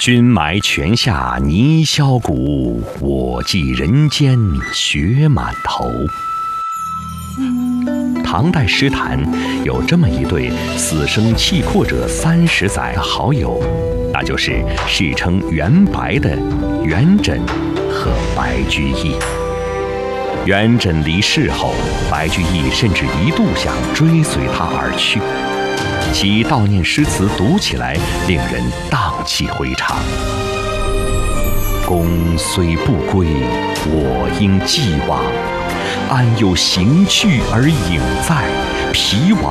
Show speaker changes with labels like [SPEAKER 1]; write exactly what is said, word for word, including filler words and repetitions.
[SPEAKER 1] 君埋泉下泥销骨，我寄人间雪满头。唐代诗坛有这么一对死生契阔者三十载的好友，那就是世称元白的元稹和白居易。元稹离世后，白居易甚至一度想追随他而去，其悼念诗词读起来令人荡气回肠。公虽不归，我应既往，安有行去而影在，疲往